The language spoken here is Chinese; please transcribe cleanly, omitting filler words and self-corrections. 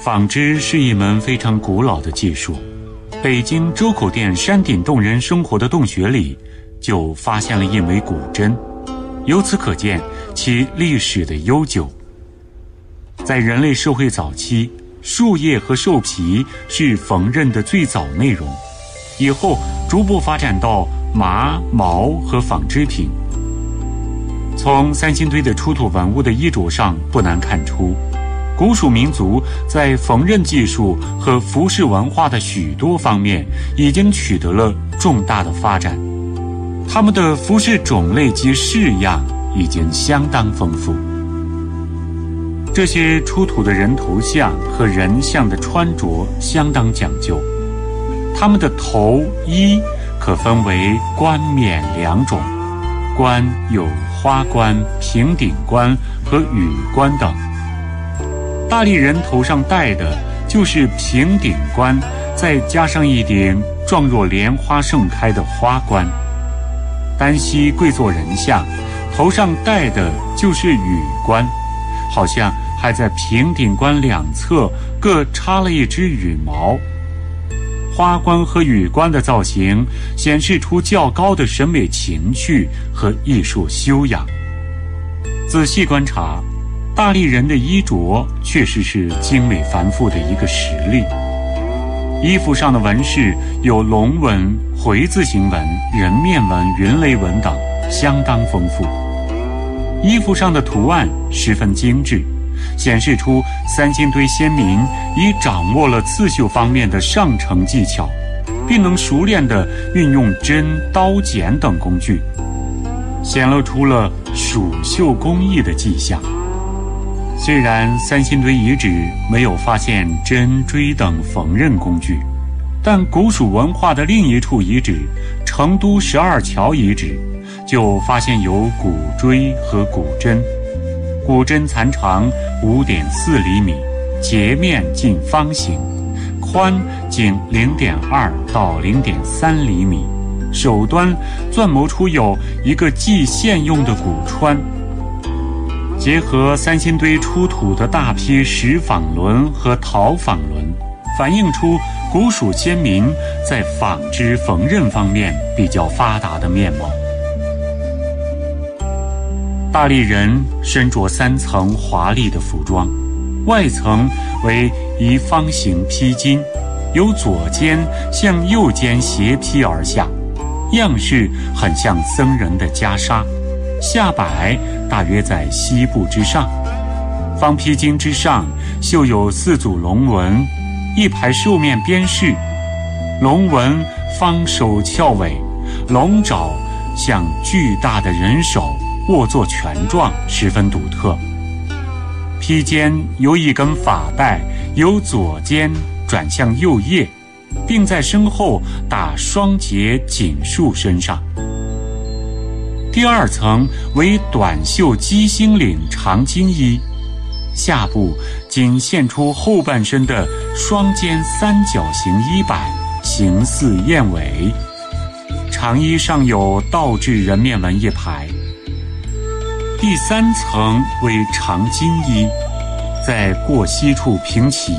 纺织是一门非常古老的技术。北京周口店山顶洞人生活的洞穴里就发现了一枚古针，由此可见其历史的悠久。在人类社会早期，树叶和兽皮是缝纫的最早内容，以后逐步发展到麻、毛和纺织品。从三星堆的出土文物的衣着上不难看出，古蜀民族在缝纫技术和服饰文化的许多方面已经取得了重大的发展，他们的服饰种类及式样已经相当丰富。这些出土的人头像和人像的穿着相当讲究，他们的头衣可分为冠冕两种，冠有花冠、平顶冠和羽冠等。大力人头上戴的就是平顶冠，再加上一顶状若莲花盛开的花冠。单膝跪坐人像头上戴的就是羽冠，好像还在平顶冠两侧各插了一只羽毛。花冠和羽冠的造型显示出较高的审美情趣和艺术修养。仔细观察，大力人的衣着确实是精美繁复的一个实例。衣服上的纹饰有龙纹、回字形纹、人面纹、云雷纹等，相当丰富。衣服上的图案十分精致，显示出三星堆先民已掌握了刺绣方面的上乘技巧，并能熟练地运用针、刀、剪等工具，显露出了蜀绣工艺的迹象。虽然三星堆遗址没有发现针、锥等缝纫工具，但古蜀文化的另一处遗址成都12桥遗址就发现有古锥和古针。古针残长 5.4 厘米，截面近方形，宽仅 0.2 到 0.3 厘米，首端钻磨出有一个系线用的古穿。结合三星堆出土的大批石纺轮和陶纺轮，反映出古蜀先民在纺织缝纫方面比较发达的面貌。大力人身着3层华丽的服装，外层为一方形披巾，由左肩向右肩斜披而下，样式很像僧人的袈裟，下摆大约在膝部之上。方披巾之上绣有4组龙纹，一排兽面边饰，龙纹方首翘尾，龙爪像巨大的人手，握作拳状，十分独特。披肩由一根发带由左肩转向右腋，并在身后打双结紧束身上。第2层为短袖鸡心领长襟衣，下部仅现出后半身的双肩3角形衣摆，形似燕尾。长衣上有倒置人面纹一排。第3层为长襟衣，在过膝处平起